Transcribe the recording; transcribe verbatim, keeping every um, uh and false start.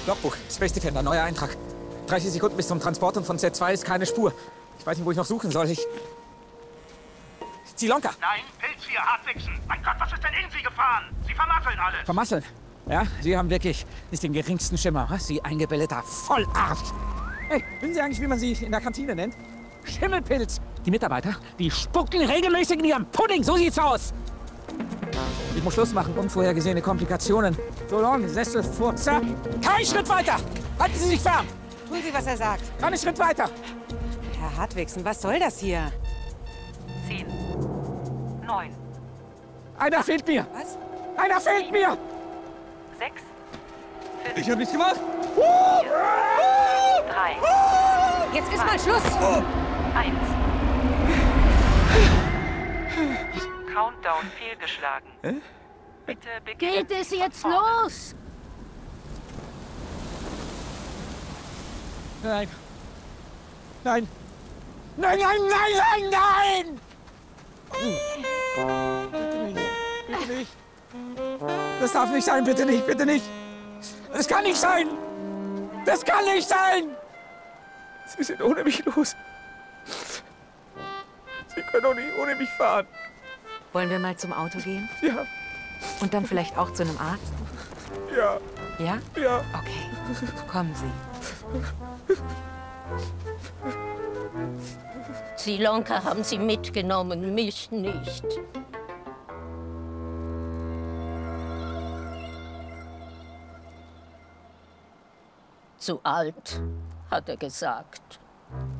Logbuch, Space Defender, neuer Eintrag. dreißig Sekunden bis zum Transport und von Z zwei ist keine Spur. Ich weiß nicht, wo ich noch suchen soll. Ich... Zilonka! Nein, Pilz hier, Hartwichsen. Mein Gott, was ist denn in Sie gefahren? Sie vermasseln alles. Vermasseln? Ja, Sie haben wirklich nicht den geringsten Schimmer, was? Sie eingebildeter Vollarzt. Hey, wissen Sie eigentlich, wie man Sie in der Kantine nennt? Schimmelpilz. Die Mitarbeiter, die spucken regelmäßig in ihrem Pudding. So sieht's aus. Ich muss Schluss machen. Unvorhergesehene Komplikationen. So long, Sessel, Furzer. Kein Schritt weiter. Halten Sie sich fern. Tun Sie, was er sagt. Keinen Schritt weiter. Herr Hartwigsen, was soll das hier? Zehn. Neun. Einer fehlt mir. Was? Einer fehlt mir. Sechs. Ich hab nichts gemacht. Drei. Jetzt ist mal Schluss. Eins. Countdown fehlgeschlagen. Hä? Bitte beginnen. Geht es jetzt los? Nein. Nein. Nein, nein, nein, nein, nein! Bitte nicht. Bitte nicht. Das darf nicht sein, bitte nicht, bitte nicht. Das kann nicht sein. Das kann nicht sein. Sie sind ohne mich los. Sie können doch nicht ohne mich fahren. Wollen wir mal zum Auto gehen? Ja, Und dann vielleicht auch zu einem Arzt? ja, Ja? ja. Okay. Kommen Sie. Zilonka haben sie mitgenommen, mich nicht. Zu alt, hat er gesagt.